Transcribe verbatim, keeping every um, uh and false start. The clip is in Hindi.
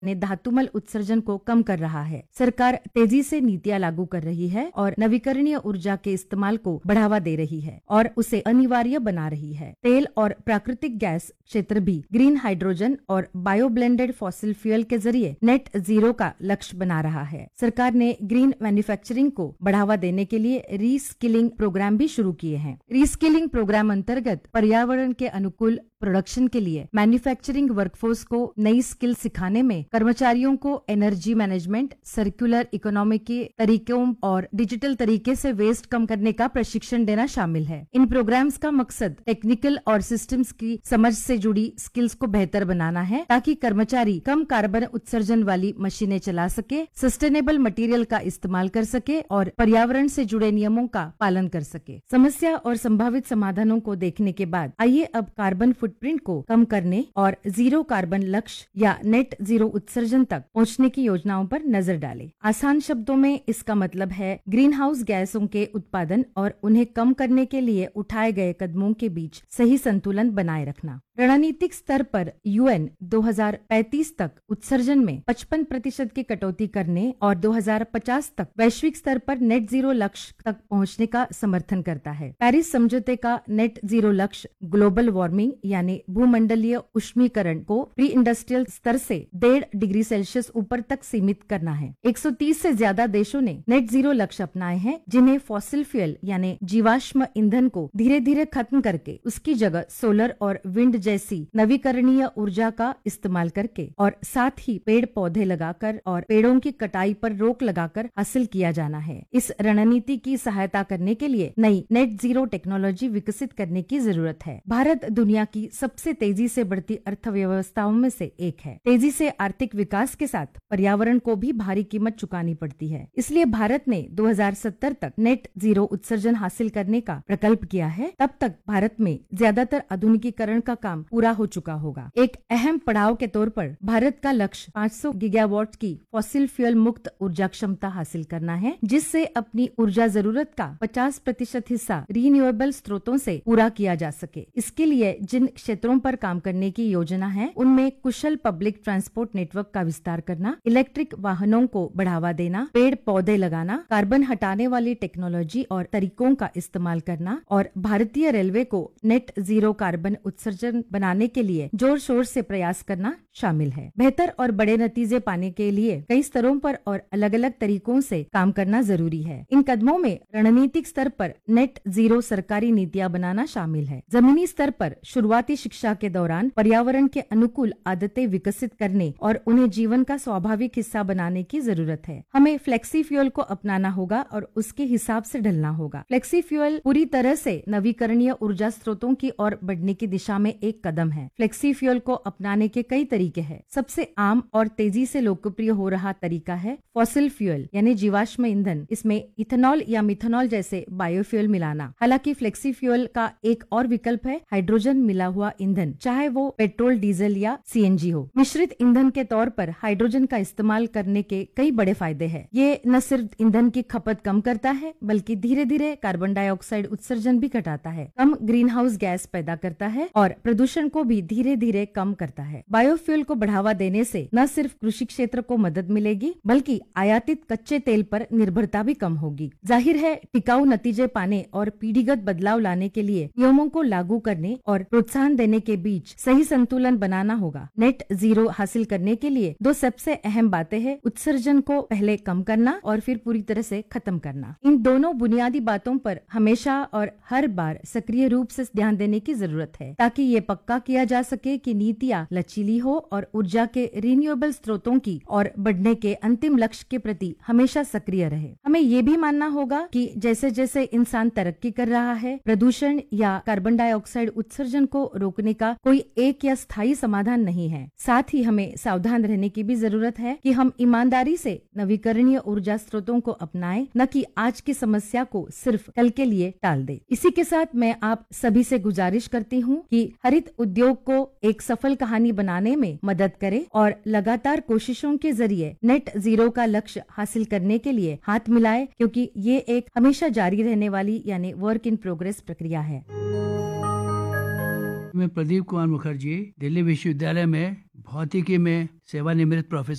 ने धातुमल उत्सर्जन को कम कर रहा है। सरकार तेजी से नीतियां लागू कर रही है और नवीकरणीय ऊर्जा के इस्तेमाल को बढ़ावा दे रही है और उसे अनिवार्य बना रही है। तेल और प्राकृतिक गैस क्षेत्र भी ग्रीन हाइड्रोजन और बायो ब्लेंडेड फॉसिल फ्यूल के जरिए नेट जीरो का लक्ष्य बना रहा है। सरकार ने ग्रीन मैन्युफैक्चरिंग को बढ़ावा देने के लिए रीस्किलिंग प्रोग्राम भी शुरू किए हैं। रीस्किलिंग प्रोग्राम अंतर्गत पर्यावरण के अनुकूल प्रोडक्शन के लिए मैन्युफैक्चरिंग वर्कफोर्स को नई स्किल सिखाने में कर्मचारियों को एनर्जी मैनेजमेंट, सर्कुलर इकोनॉमी के तरीकों और डिजिटल तरीके से वेस्ट कम करने का प्रशिक्षण देना शामिल है। इन प्रोग्राम्स का मकसद टेक्निकल और सिस्टम्स की समझ से जुड़ी स्किल्स को बेहतर बनाना है ताकि कर्मचारी कम कार्बन उत्सर्जन वाली मशीनें चला सके, सस्टेनेबल मटेरियल का इस्तेमाल कर सके और पर्यावरण से जुड़े नियमों का पालन कर सके। समस्या और संभावित समाधानों को देखने के बाद आइए अब कार्बन फुटप्रिंट को कम करने और जीरो कार्बन लक्ष्य या नेट जीरो उत्सर्जन तक पहुंचने की योजनाओं पर नजर डालें। आसान शब्दों में इसका मतलब है ग्रीन हाउस गैसों के उत्पादन और उन्हें कम करने के लिए उठाए गए कदमों के बीच सही संतुलन बनाए रखना। रणनीतिक स्तर पर यूएन दो हज़ार पैंतीस तक उत्सर्जन में पचपन प्रतिशत की कटौती करने और दो हज़ार पचास तक वैश्विक स्तर पर नेट जीरो लक्ष्य तक पहुंचने का समर्थन करता है। पेरिस समझौते का नेट जीरो लक्ष्य ग्लोबल वार्मिंग यानी भूमंडलीय उष्मीकरण को प्री इंडस्ट्रियल स्तर से डेढ़ डिग्री सेल्सियस ऊपर तक सीमित करना है। एक सौ तीस से ज्यादा देशों ने नेट जीरो लक्ष्य अपनाए हैं, जिन्हें फॉसिल फ्यूल यानी जीवाश्म ईंधन को धीरे धीरे खत्म करके उसकी जगह सोलर और विंड जैसी नवीकरणीय ऊर्जा का इस्तेमाल करके और साथ ही पेड़ पौधे लगाकर और पेड़ों की कटाई पर रोक लगाकर हासिल किया जाना है। इस रणनीति की सहायता करने के लिए नई नेट जीरो टेक्नोलॉजी विकसित करने की जरूरत है। भारत दुनिया की सबसे तेजी से बढ़ती अर्थव्यवस्थाओं में से एक है। तेजी से आर्थिक विकास के साथ पर्यावरण को भी भारी कीमत चुकानी पड़ती है। इसलिए भारत ने दो हज़ार सत्तर तक नेट जीरो उत्सर्जन हासिल करने का प्रकल्प किया है। तब तक भारत में ज्यादातर आधुनिकीकरण का काम पूरा हो चुका होगा। एक अहम पड़ाव के तौर पर भारत का लक्ष्य पाँच सौ गीगावाट की फॉसिल फ्यूल मुक्त ऊर्जा क्षमता हासिल करना है, जिससे अपनी ऊर्जा जरूरत का पचास प्रतिशत हिस्सा रिन्यूएबल स्रोतों से पूरा किया जा सके। इसके लिए जिन क्षेत्रों पर काम करने की योजना है, उनमें कुशल पब्लिक ट्रांसपोर्ट नेटवर्क का विस्तार करना, इलेक्ट्रिक वाहनों को बढ़ावा देना, पेड़ पौधे लगाना, कार्बन हटाने वाली टेक्नोलॉजी और तरीकों का इस्तेमाल करना और भारतीय रेलवे को नेट जीरो कार्बन उत्सर्जन बनाने के लिए जोर शोर से प्रयास करना शामिल है। बेहतर और बड़े नतीजे पाने के लिए कई स्तरों पर और अलग अलग तरीकों से काम करना जरूरी है। इन कदमों में रणनीतिक स्तर पर नेट जीरो सरकारी नीतियां बनाना शामिल है। जमीनी स्तर पर शुरुआती शिक्षा के दौरान पर्यावरण के अनुकूल आदतें विकसित करने और उन्हें जीवन का स्वाभाविक हिस्सा बनाने की जरूरत है। हमें फ्लेक्सी फ्यूल को अपनाना होगा और उसके हिसाब से ढलना होगा। फ्लेक्सी फ्यूल पूरी तरह से नवीकरणीय ऊर्जा स्रोतों की ओर बढ़ने की दिशा में एक कदम है। फ्लेक्सी फ्यूल को अपनाने के कई तरीके हैं। सबसे आम और तेजी से लोकप्रिय हो रहा तरीका है फॉसिल फ्यूल यानी जीवाश्म ईंधन। इसमें इथेनॉल या मिथेनॉल जैसे बायोफ्यूल मिलाना। हालांकि फ्लेक्सी फ्यूल का एक और विकल्प है हाइड्रोजन मिला हुआ ईंधन, चाहे वो पेट्रोल, डीजल या सीएनजी हो। मिश्रित ईंधन के तौर पर हाइड्रोजन का इस्तेमाल करने के कई बड़े फायदे हैं। ये न सिर्फ ईंधन की खपत कम करता है, बल्कि धीरे धीरे कार्बन डाइऑक्साइड उत्सर्जन भी घटाता है, कम ग्रीन हाउस गैस पैदा करता है और प्रदूषण को भी धीरे धीरे कम करता है। बायोफ्यूल को बढ़ावा देने से न सिर्फ कृषि क्षेत्र को मदद मिलेगी, बल्कि आयातित कच्चे तेल पर निर्भरता भी कम होगी। जाहिर है, टिकाऊ नतीजे पाने और पीढ़ीगत बदलाव लाने के लिए नियमों को लागू करने और प्रोत्साहन देने के बीच सही संतुलन बनाना होगा। नेट जीरो हासिल करने के लिए दो सबसे अहम बातें हैं, उत्सर्जन को पहले कम करना और फिर पूरी तरह से खत्म करना। इन दोनों बुनियादी बातों पर हमेशा और हर बार सक्रिय रूप से ध्यान देने की जरूरत है, ताकि ये पक्का किया जा सके कि नीतियां लचीली हो और ऊर्जा के रिन्यूएबल स्रोतों की और बढ़ने के अंतिम लक्ष्य के प्रति हमेशा सक्रिय रहे। हमें ये भी मानना होगा कि जैसे जैसे इंसान तरक्की कर रहा है, प्रदूषण या कार्बन डाइऑक्साइड उत्सर्जन को रोकने का कोई एक या स्थायी समाधान नहीं है। साथ ही हमें सावधान रहने की भी जरूरत है कि हम ईमानदारी से नवीकरणीय ऊर्जा स्रोतों को अपनाएं, न कि आज की समस्या को सिर्फ कल के लिए टाल दे। इसी के साथ मैं आप सभी से गुजारिश करती हूँ कि हरित उद्योग को एक सफल कहानी बनाने में मदद करें और लगातार कोशिशों के जरिए नेट जीरो का लक्ष्य हासिल करने के लिए हाथ मिलाएं, क्योंकि ये एक हमेशा जारी रहने वाली यानी वर्क इन प्रोग्रेस प्रक्रिया है। मैं प्रदीप कुमार मुखर्जी दिल्ली विश्वविद्यालय में भौतिकी में सेवानिवृत्त प्रोफेसर